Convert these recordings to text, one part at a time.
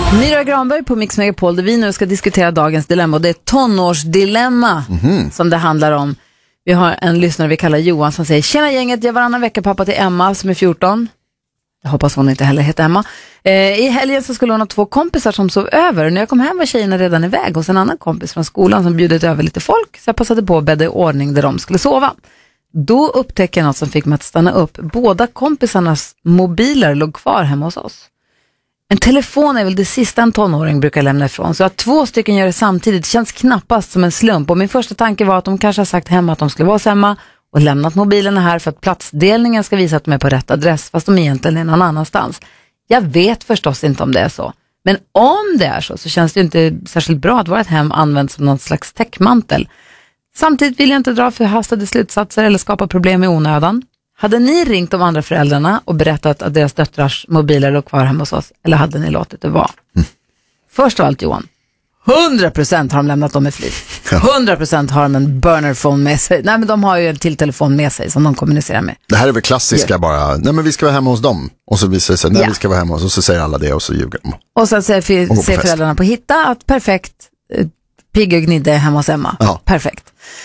Myra Granberg på Mix Megapol, där vi nu ska diskutera dagens dilemma, och det är tonårsdilemma som det handlar om. Vi har en lyssnare vi kallar Johan som säger: tjena gänget, jag varannan vecka pappa till Emma som är 14. Jag hoppas hon inte heller heter Emma. I helgen så skulle hon ha 2 kompisar som sov över. När jag kom hem var tjejerna redan iväg hos en annan kompis från skolan som bjudit över lite folk, så jag passade på att bädda i ordning där de skulle sova. Då upptäcker jag något som fick mig att stanna upp. Båda kompisarnas mobiler låg kvar hemma hos oss. En telefon är väl det sista en tonåring brukar lämna ifrån. Så att 2 stycken gör det samtidigt känns knappast som en slump. Och min första tanke var att de kanske har sagt hemma att de skulle vara hemma och lämnat mobilerna här för att platsdelningen ska visa att de är på rätt adress, fast de egentligen är någon annanstans. Jag vet förstås inte om det är så. Men om det är så känns det inte särskilt bra att vårt hem används som någon slags täckmantel. Samtidigt vill jag inte dra förhastade slutsatser eller skapa problem i onödan. Hade ni ringt de andra föräldrarna och berättat att deras döttrars mobiler låg kvar hemma hos oss, eller hade ni låtit det vara? Först av allt, Johan, 100% har de lämnat dem i flit. 100% har de en burnerphone med sig. Nej, men de har ju en till telefon med sig som de kommunicerar med. Det här är väl klassiska bara. Nej, men vi ska vara hemma hos dem. Och så visar det sig, nej, vi ska vara hemma hos, och så säger alla det och så ljuger de. Och sen ser föräldrarna på hitta att perfekt, pigg och gnidde hemma hos Emma. Ja. Perfekt.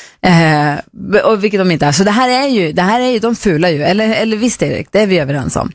Och vilket de inte är. Så det här är ju de fula ju. Eller visst Erik, det är vi överens om.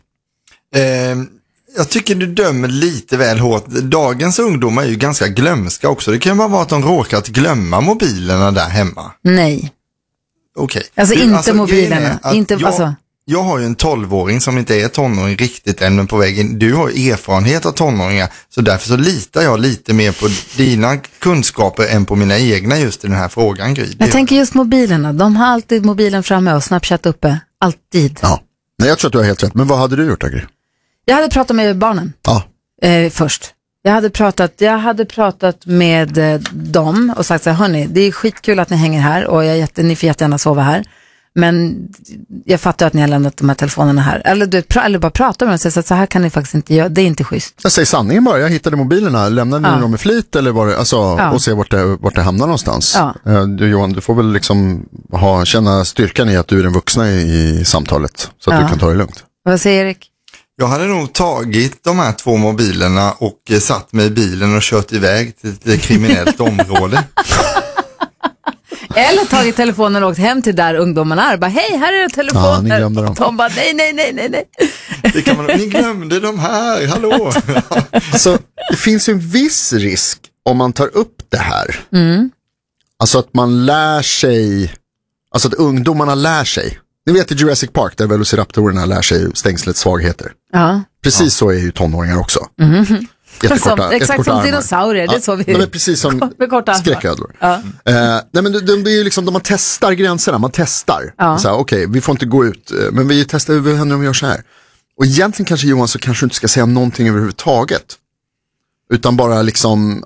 Jag tycker du dömer lite väl hårt. Dagens ungdomar är ju ganska glömska också. Det kan bara vara att de råkar att glömma mobilerna där hemma. Nej. Okej. Alltså mobilerna. Jag har ju en 12-åring som inte är tonåring riktigt än, men på vägen. Du har erfarenhet av tonåringar, så därför så litar jag lite mer på dina kunskaper än på mina egna just i den här frågan, Gry. Jag tänker just mobilerna. De har alltid mobilen framme och Snapchat uppe. Alltid. Ja. Nej, jag tror att du har helt rätt. Men vad hade du gjort, Gry? Jag hade pratat med barnen. Ja. Först. Jag hade pratat med dem och sagt så här: hörni, det är skitkul att ni hänger här och ni får jättegärna sova här. Men jag fattar att ni har lämnat de här telefonerna här. Eller bara prata med dem och säga så här kan ni faktiskt inte göra. Det är inte schysst. Jag säger sanningen bara. Jag hittade mobilerna. Lämnade ni dem med flit eller var det, och se vart det hamnar någonstans. Ja. Johan, du får väl liksom känna styrkan i att du är den vuxna i samtalet. Så att du kan ta det lugnt. Vad säger Erik? Jag hade nog tagit de här 2 mobilerna och satt mig i bilen och kört iväg till ett kriminellt område. Eller tagit telefonen och åkt hem till där ungdomarna är. Bara, hej, här är det telefoner. Ja, ni glömde dem. De bara, nej. Det kan ni glömde de här, hallå. Så det finns ju en viss risk om man tar upp det här. Alltså att man lär sig, alltså att ungdomarna lär sig. Ni vet i Jurassic Park där velociraptorerna lär sig stängslets svagheter. Ja. Precis så är ju tonåringar också. Exakt som dinosaurier, det är så vi... De är precis som skräcködlor. Ja. Nej, men de är ju liksom, man testar gränserna, man testar. Ja. Okej, vi får inte gå ut, men vi testar hur händer om vi gör så här. Och egentligen kanske, Johan, så kanske du inte ska säga någonting överhuvudtaget. Utan bara liksom,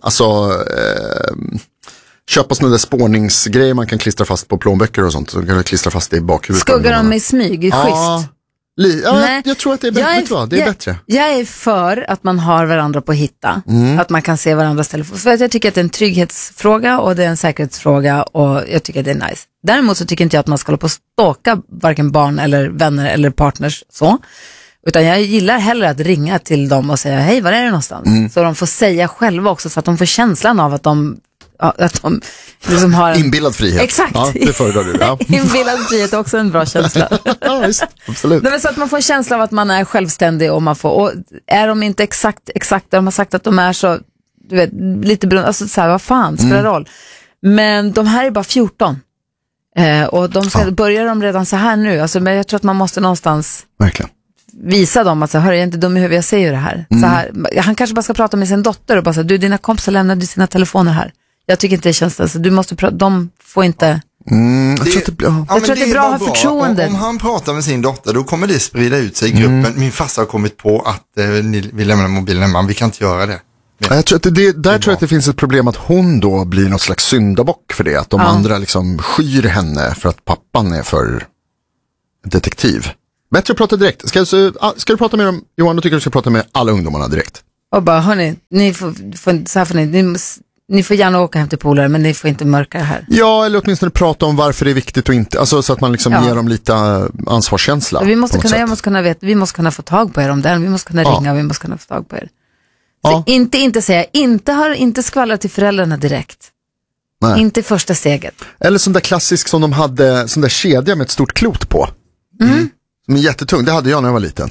köpa sådana där spårningsgrejer man kan klistra fast på plånböcker och sånt. Så kan du klistra fast det i bakhuvudet. Skuggar dem i smyg, i schysst. Jag tror att det är bättre. Det är bättre. Jag är för att man har varandra på hitta. Att man kan se varandras telefon. För jag tycker att det är en trygghetsfråga och det är en säkerhetsfråga och jag tycker att det är nice. Däremot så tycker inte jag att man ska hålla på att stalka varken barn eller vänner eller partners så. Utan jag gillar hellre att ringa till dem och säga hej, var är det någonstans? Så de får säga själva också så att de får känslan av att de liksom har inbillad frihet. Exakt. Ja, det föredrar du. Ja. Inbillad frihet är också en bra känsla. Ja, visst. Absolut. Nej, men så att man får en känsla av att man är självständig och är de inte exakt de har sagt att de är så, du vet, lite brun, alltså så här, vad fan spelar roll. Men de här är bara 14. Och de ska börja de redan så här nu. Alltså, men jag tror att man måste någonstans verkligen visa dem att så, hör jag är inte dum i huvudet, jag säger ju det här. Så här. Han kanske bara ska prata med sin dotter och bara säga, du, dina kompisar lämnade sina telefoner här. Jag tycker inte det känns, alltså, du måste de får inte... Jag tror att det är bra att ha förtroende. Om han pratar med sin dotter, då kommer det sprida ut sig i gruppen. Min farsa har kommit på att vi lämnar mobilen hemma, vi kan inte göra det. Jag tror att det finns ett problem att hon då blir något slags syndabock för det. Att de andra liksom skyr henne för att pappan är för detektiv. Bättre att prata direkt. Ska du prata med dem, Johan, då tycker du ska prata med alla ungdomarna direkt. Och bara, hörni, ni får gärna åka hem till polare, men ni får inte mörka det här. Ja, eller åtminstone prata om varför det är viktigt och inte. Alltså så att man liksom ger dem lite ansvarskänsla. Vi måste kunna få tag på er om den. Vi måste kunna ringa och vi måste kunna få tag på er. Ja. Inte säga, inte skvallra till föräldrarna direkt. Nej. Inte första steget. Eller sån där klassisk som de hade, sån där kedja med ett stort klot på. Som är jättetung, det hade jag när jag var liten.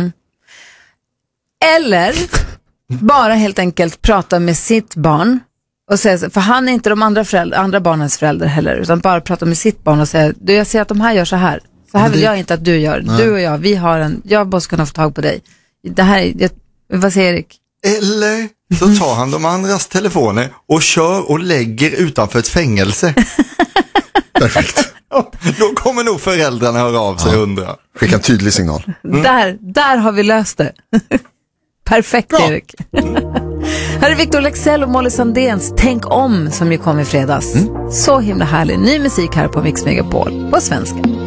Eller bara helt enkelt prata med sitt barn och säga, för han är inte de andra barnens förälder heller, utan bara prata med sitt barn och säga, du, jag ser att de här gör så här. Så här vill jag inte att du gör. Nej. Du och jag, jag måste kunna få tag på dig. Det här, vad säger Erik? Eller så tar han de andras telefoner och kör och lägger utanför ett fängelse. Perfekt. Då kommer nog föräldrarna höra av sig och undra. Skicka en tydlig signal. Där har vi löst det. Perfekt, bra. Erik. Här är Victor Lexell och Molly Sandéns Tänk om, som ju kom i fredags. Så himla härlig. Ny musik här på Mix Megapol på svenska.